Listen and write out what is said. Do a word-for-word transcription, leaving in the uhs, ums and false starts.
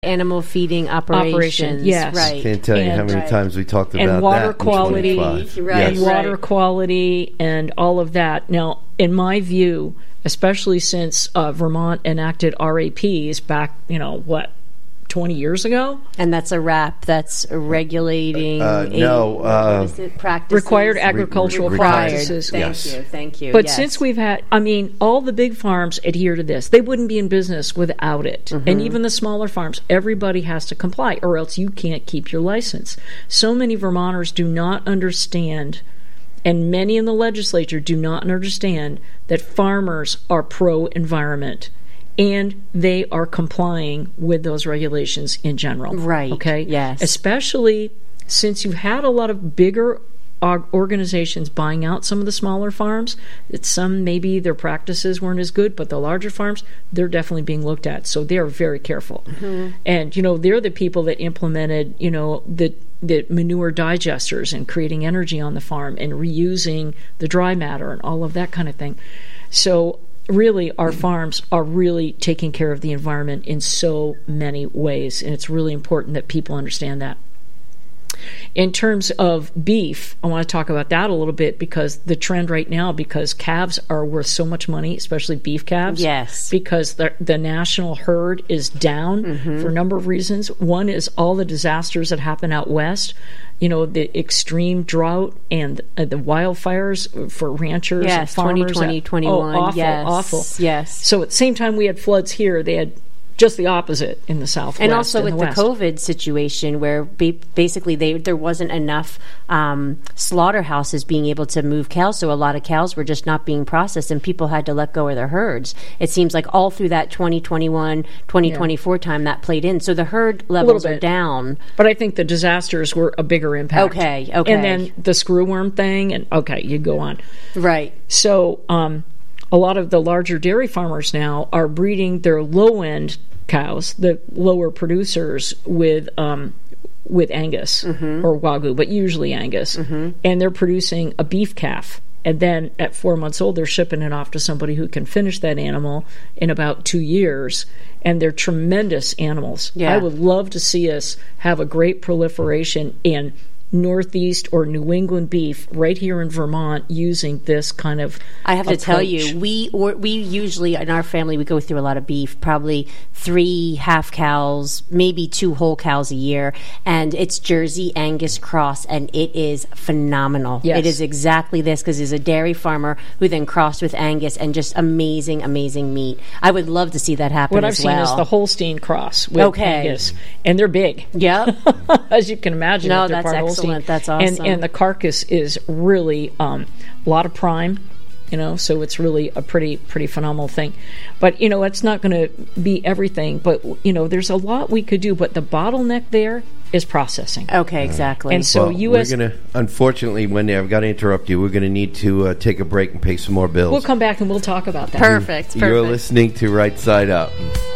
animal feeding operations. Operation, yes. Right. Can't tell you And- how many right. times we talked about and water that in quality, twenty-five. Right. and Yes. water Right. quality, and all of that. Now, in my view, especially since uh, Vermont enacted R A Ps back, you know, what, twenty years ago? And that's a wrap. That's regulating. Uh, a- no, uh, what is it? Practices? Required agricultural Required. practices. Thank Yes. you. Thank you. But yes. since we've had, I mean, all the big farms adhere to this. They wouldn't be in business without it. Mm-hmm. And even the smaller farms, everybody has to comply, or else you can't keep your license. So many Vermonters do not understand, and many in the legislature do not understand, that farmers are pro-environment. And they are complying with those regulations in general. Right, Okay? yes. Especially since you've had a lot of bigger or- organizations buying out some of the smaller farms. That some, maybe their practices weren't as good, but the larger farms, they're definitely being looked at. So they're very careful. Mm-hmm. And, you know, they're the people that implemented, you know, the the manure digesters and creating energy on the farm and reusing the dry matter and all of that kind of thing. So really, our farms are really taking care of the environment in so many ways, and it's really important that people understand that. In terms of beef, I want to talk about that a little bit, because the trend right now, because calves are worth so much money, especially beef calves. Yes. Because the, the national herd is down Mm-hmm. for a number of reasons. One is all the disasters that happen out west. You know, the extreme drought and uh, the wildfires for ranchers and Yes, farmers. twenty twenty, twenty-one. Oh, awful, yes. awful. Yes. So at the same time we had floods here, they had just the opposite in the southwest. And also and with the, the, west. COVID situation, where ba- basically they, there wasn't enough um, slaughterhouses being able to move cows, so a lot of cows were just not being processed, and people had to let go of their herds. It seems like all through that twenty twenty-one, twenty twenty-four time that played in. So the herd levels are bit. down. But I think the disasters were a bigger impact. Okay, okay. And then the screwworm thing, and okay, you go on. Right. So um, a lot of the larger dairy farmers now are breeding their low-end cows, the lower producers, with um, with Angus Mm-hmm. or Wagyu, but usually Angus, mm-hmm. and they're producing a beef calf. And then at four months old, they're shipping it off to somebody who can finish that animal in about two years. And they're tremendous animals. Yeah. I would love to see us have a great proliferation in Northeast or New England beef right here in Vermont using this kind of I have to tell approach. you, we or we usually in our family we go through a lot of beef, probably three half cows, maybe two whole cows a year, and it's Jersey Angus cross, and it is phenomenal. Yes. It is exactly this, because he's a dairy farmer who then crossed with Angus, and just amazing, amazing meat. I would love to see that happen. What I've as seen well. is the Holstein cross with Okay. Angus, and they're big. Yep. As you can imagine. No, if they're that's part of excellent. Holstein. That's And, awesome. and the carcass is really um, a lot of prime, you know, so it's really a pretty pretty phenomenal thing. But, you know, it's not going to be everything, but, you know, there's a lot we could do, but the bottleneck there is processing. Okay, exactly. And so Well, U S we're going to, unfortunately, Wendy, I've got to interrupt you. We're going to need to uh, take a break and pay some more bills. We'll come back and we'll talk about that. perfect. Perfect. You're listening to Right Side Up.